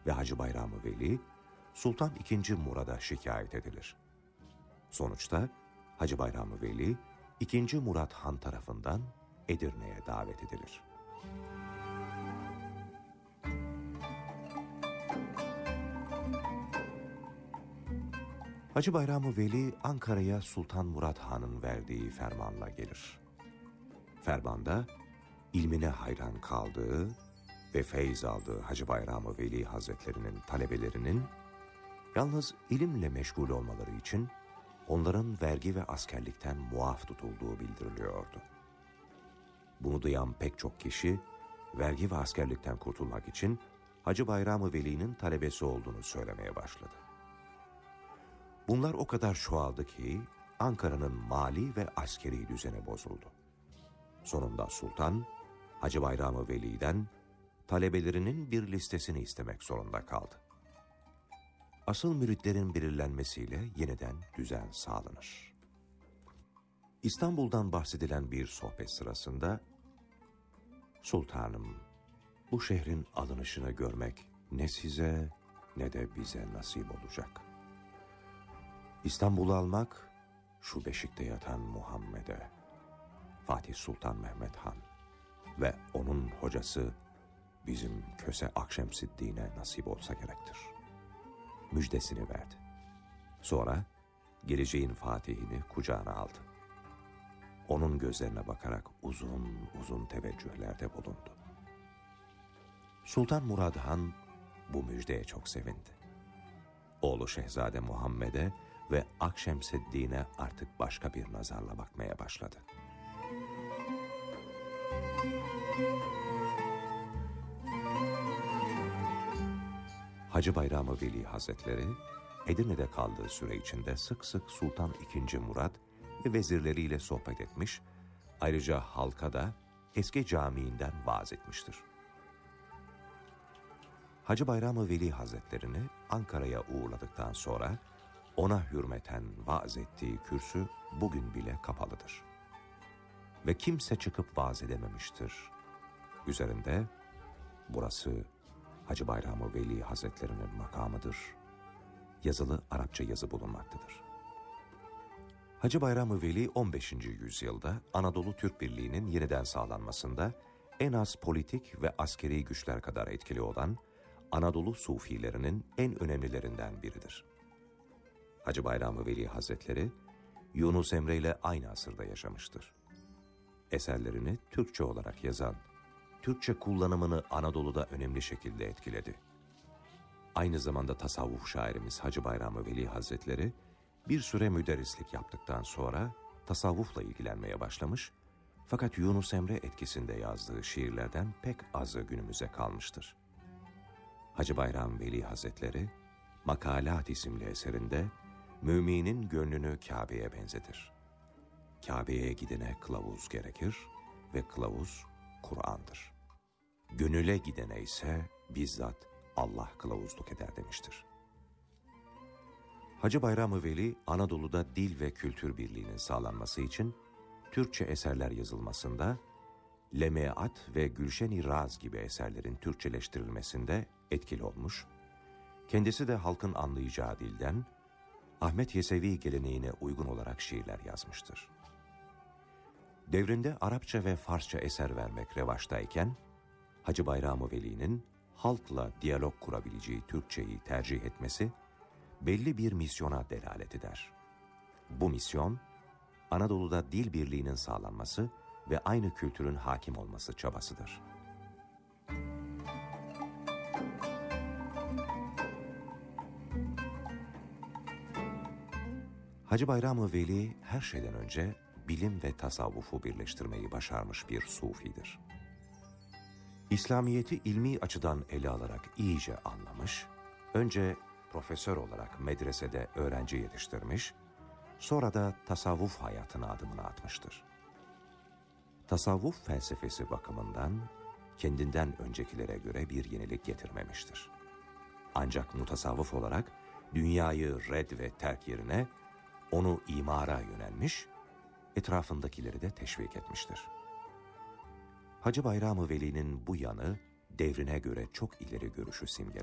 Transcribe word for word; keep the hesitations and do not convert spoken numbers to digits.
ve Hacı Bayram Veli, Sultan ikinci. Murad'a şikayet edilir. Sonuçta Hacı Bayram Veli, ikinci. Murad Han tarafından Edirne'ye davet edilir. Hacı Bayram Veli, Ankara'ya Sultan Murad Han'ın verdiği fermanla gelir. Fermanda, ilmine hayran kaldığı ve feyz aldığı Hacı Bayram Veli Hazretlerinin talebelerinin, yalnız ilimle meşgul olmaları için onların vergi ve askerlikten muaf tutulduğu bildiriliyordu. Bunu duyan pek çok kişi, vergi ve askerlikten kurtulmak için Hacı Bayram Veli'nin talebesi olduğunu söylemeye başladı. Bunlar o kadar çoğaldı ki Ankara'nın mali ve askeri düzeni bozuldu. Sonunda sultan, Hacı Bayram Veli'den talebelerinin bir listesini istemek zorunda kaldı. Asıl müritlerin belirlenmesiyle yeniden düzen sağlanır. İstanbul'dan bahsedilen bir sohbet sırasında, "Sultanım, bu şehrin alınışını görmek ne size ne de bize nasip olacak. İstanbul'u almak, şu beşikte yatan Muhammed'e, Fatih Sultan Mehmet Han ve onun hocası bizim Köse Akşemseddin'e nasip olsa gerektir." Müjdesini verdi. Sonra geleceğin fatihini kucağına aldı. Onun gözlerine bakarak uzun uzun teveccühlerde bulundu. Sultan Murad Han bu müjdeye çok sevindi. Oğlu Şehzade Muhammed'e ve Akşemseddin'e artık başka bir nazarla bakmaya başladı. Hacı Bayram Veli Hazretleri, Edirne'de kaldığı süre içinde sık sık Sultan ikinci. Murad ve vezirleriyle sohbet etmiş, ayrıca halka da eski camiinden vaaz etmiştir. Hacı Bayram Veli Hazretlerini Ankara'ya uğurladıktan sonra ona hürmeten vaaz ettiği kürsü bugün bile kapalıdır. Ve kimse çıkıp vaaz edememiştir. Üzerinde, "Burası Hacı Bayram Veli Hazretlerinin makamıdır" yazılı Arapça yazı bulunmaktadır. Hacı Bayram Veli on beşinci yüzyılda Anadolu Türk Birliği'nin yeniden sağlanmasında en az politik ve askeri güçler kadar etkili olan Anadolu Sufilerinin en önemlilerinden biridir. Hacı Bayram Veli Hazretleri, Yunus Emre ile aynı asırda yaşamıştır. Eserlerini Türkçe olarak yazan, Türkçe kullanımını Anadolu'da önemli şekilde etkiledi. Aynı zamanda tasavvuf şairimiz Hacı Bayram Veli Hazretleri, bir süre müderrislik yaptıktan sonra tasavvufla ilgilenmeye başlamış, fakat Yunus Emre etkisinde yazdığı şiirlerden pek azı günümüze kalmıştır. Hacı Bayram Veli Hazretleri, Makalat isimli eserinde, müminin gönlünü Kabe'ye benzetir. Kabe'ye gidene kılavuz gerekir ve kılavuz Kur'an'dır. Gönüle gidene ise bizzat Allah kılavuzluk eder demiştir. Hacı Bayram Veli, Anadolu'da dil ve kültür birliğinin sağlanması için Türkçe eserler yazılmasında, Lemeat ve Gülşen-i Raz gibi eserlerin Türkçeleştirilmesinde etkili olmuş, kendisi de halkın anlayacağı dilden Ahmet Yesevi geleneğine uygun olarak şiirler yazmıştır. Devrinde Arapça ve Farsça eser vermek revaçtayken, Hacı Bayram Veli'nin halkla diyalog kurabileceği Türkçeyi tercih etmesi, belli bir misyona delalet eder. Bu misyon, Anadolu'da dil birliğinin sağlanması ve aynı kültürün hakim olması çabasıdır. Hacı Bayram Veli her şeyden önce bilim ve tasavvufu birleştirmeyi başarmış bir sufidir. İslamiyet'i ilmi açıdan ele alarak iyice anlamış, önce profesör olarak medresede öğrenci yetiştirmiş, sonra da tasavvuf hayatına adımını atmıştır. Tasavvuf felsefesi bakımından kendinden öncekilere göre bir yenilik getirmemiştir. Ancak mutasavvuf olarak dünyayı red ve terk yerine onu imara yönelmiş, etrafındakileri de teşvik etmiştir. Hacı Bayram Veli'nin bu yanı devrine göre çok ileri görüşü simgeler.